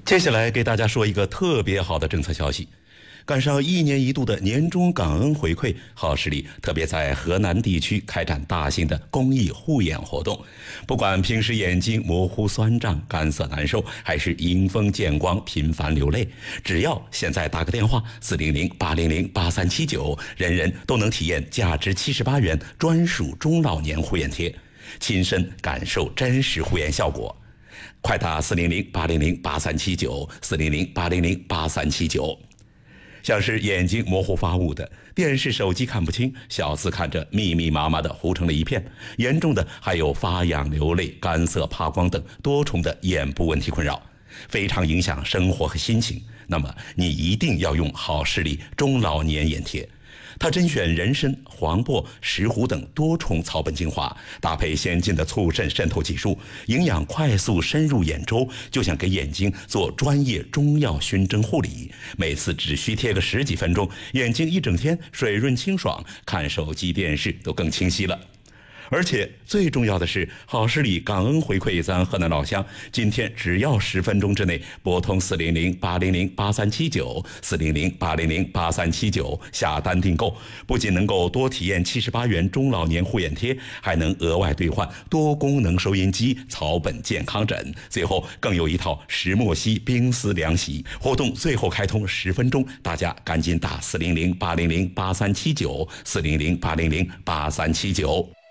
接下来给大家说一个特别好的政策消息，赶上一年一度的年终感恩回馈，好视力特别在河南地区开展大型的公益护眼活动。不管平时眼睛模糊酸胀、干涩难受，还是迎风见光频繁流泪，只要现在打个电话400-800-8379，人人都能体验价值78元专属中老年护眼贴，亲身感受真实护眼效果。快打400-800-8379，400-800-8379。像是眼睛模糊发雾的，电视手机看不清，小字看着密密麻麻的糊成了一片，严重的还有发痒流泪、干涩怕光等多重的眼部问题困扰，非常影响生活和心情。那么你一定要用好视力中老年眼贴。它甄选人参、黄柏、石斛等多重草本精华，搭配先进的促渗渗透技术，营养快速深入眼周，就像给眼睛做专业中药熏蒸护理。每次只需贴个10几分钟，眼睛一整天水润清爽，看手机电视都更清晰了。而且最重要的是，好视力感恩回馈咱河南老乡，今天只要10分钟之内拨通400-800-8379，400-800-8379下单订购，不仅能够多体验78元中老年护眼贴，还能额外兑换多功能收音机、草本健康枕，最后更有一套石墨烯冰丝凉席。活动最后开通10分钟，大家赶紧打400-800-8379，400-800-8379。